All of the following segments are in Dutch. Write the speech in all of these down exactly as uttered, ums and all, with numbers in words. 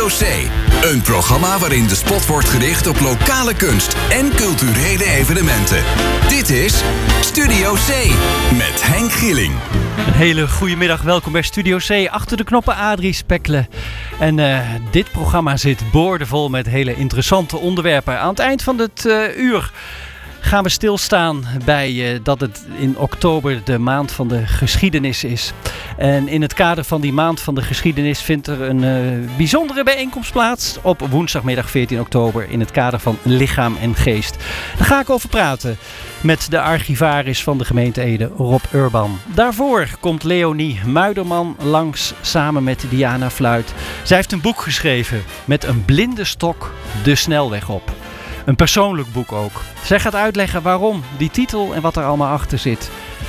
Studio C. Een programma waarin de spot wordt gericht op lokale kunst en culturele evenementen. Dit is Studio C met Henk Gieling. Een hele goede middag, welkom bij Studio C. Achter de knoppen Adrie Spekle. En uh, dit programma zit boordevol met hele interessante onderwerpen. Aan het eind van het uh, uur gaan we stilstaan bij uh, dat het in oktober de maand van de geschiedenis is. En in het kader van die maand van de geschiedenis vindt er een uh, bijzondere bijeenkomst plaats op woensdagmiddag veertien oktober in het kader van Lichaam en Geest. Daar ga ik over praten met de archivaris van de gemeente Ede, Rob Urban. Daarvoor komt Leonie Muiderman langs samen met Diana Fluit. Zij heeft een boek geschreven met een blinde stok de snelweg op. Een persoonlijk boek ook. Zij gaat uitleggen waarom, die titel en wat er allemaal achter zit.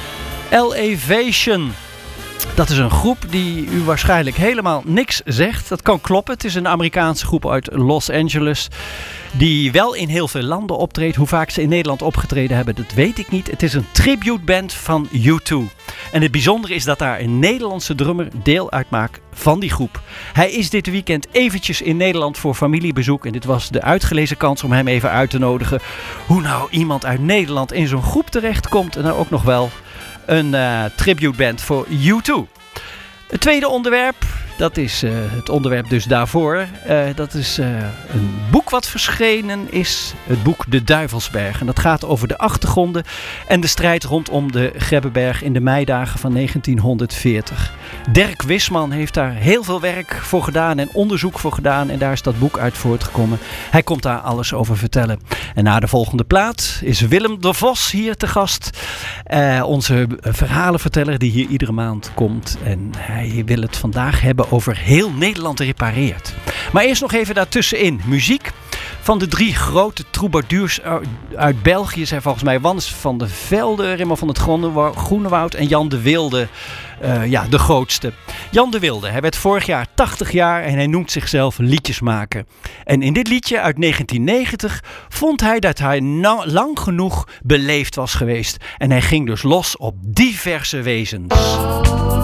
Elevation. Dat is een groep die u waarschijnlijk helemaal niks zegt. Dat kan kloppen. Het is een Amerikaanse groep uit Los Angeles. Die wel in heel veel landen optreedt. Hoe vaak ze in Nederland opgetreden hebben, dat weet ik niet. Het is een tributeband van U twee. En het bijzondere is dat daar een Nederlandse drummer deel uitmaakt van die groep. Hij is dit weekend eventjes in Nederland voor familiebezoek. En dit was de uitgelezen kans om hem even uit te nodigen. Hoe nou iemand uit Nederland in zo'n groep terechtkomt. En dan ook nog wel een uh, tributeband voor U twee. Het tweede onderwerp, dat is uh, het onderwerp dus daarvoor. Uh, dat is uh, een boek wat verschenen is. Het boek De Duivelsberg. En dat gaat over de achtergronden en de strijd rondom de Grebbeberg in de meidagen van negentienhonderdveertig. Dirk Wisman heeft daar heel veel werk voor gedaan en onderzoek voor gedaan. En daar is dat boek uit voortgekomen. Hij komt daar alles over vertellen. En na de volgende plaat is Willem de Vos hier te gast. Uh, onze verhalenverteller die hier iedere maand komt. En hij wil het vandaag hebben over Heel Nederland repareert. Maar eerst nog even daartussenin. Muziek van de drie grote troubadours uit België zijn volgens mij Wannes van der Velde, Raymond van het Groenewoud en Jan de Wilde. Uh, ja, de grootste. Jan de Wilde, hij werd vorig jaar tachtig jaar en hij noemt zichzelf liedjesmaker. En in dit liedje uit negentien negentig vond hij dat hij na- lang genoeg beleefd was geweest. En hij ging dus los op diverse wezens.